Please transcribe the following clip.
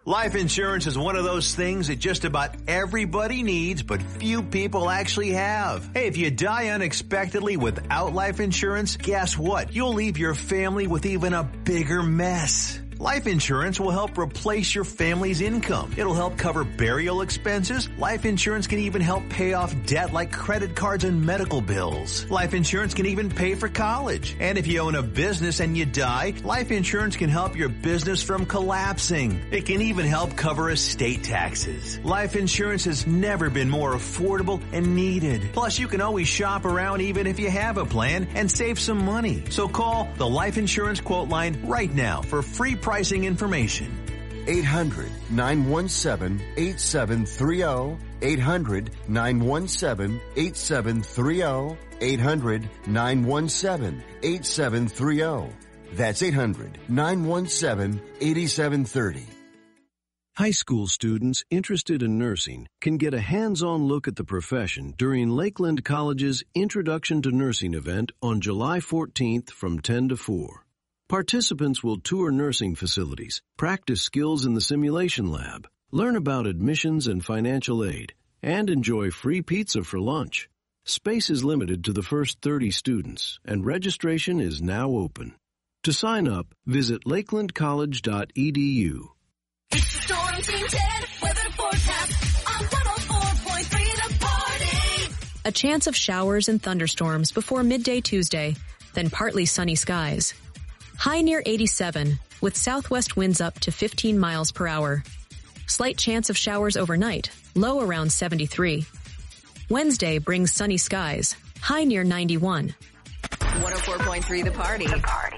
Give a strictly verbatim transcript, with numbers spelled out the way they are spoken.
Life insurance is one of those things that just about everybody needs, but few people actually have. Hey, if you die unexpectedly without life insurance, guess what? You'll leave your family with even a bigger mess. Life insurance will help replace your family's income. It'll help cover burial expenses. Life insurance can even help pay off debt like credit cards and medical bills. Life insurance can even pay for college. And if you own a business and you die, life insurance can help your business from collapsing. It can even help cover estate taxes. Life insurance has never been more affordable and needed. Plus, you can always shop around even if you have a plan and save some money. So call the Life Insurance Quote Line right now for free pricing information. eight hundred, nine one seven, eight seven three zero. eight hundred, nine one seven, eight seven three zero. eight hundred, nine one seven, eight seven three zero. That's eight hundred, nine one seven, eight seven three zero. High school students interested in nursing can get a hands-on look at the profession during Lakeland College's Introduction to Nursing event on July fourteenth from ten to four. Participants will tour nursing facilities, practice skills in the simulation lab, learn about admissions and financial aid, and enjoy free pizza for lunch. Space is limited to the first thirty students, and registration is now open. To sign up, visit lakeland college dot e d u. It's the Storm Team ten weather forecast on one oh four point three The Party. A chance of showers and thunderstorms before midday Tuesday, then partly sunny skies. High near eighty-seven, with southwest winds up to fifteen miles per hour. Slight chance of showers overnight, low around seventy-three. Wednesday brings sunny skies, high near ninety-one. one oh four point three The Party. The Party.